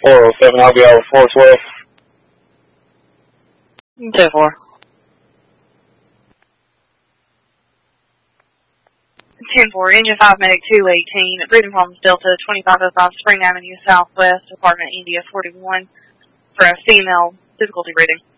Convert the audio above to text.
407, I'll be over 412. 10-4. 10-4, Engine 5 Medic 218, Breathing Problems Delta 2505 Spring Avenue Southwest, Apartment India 41, for a female difficulty rating.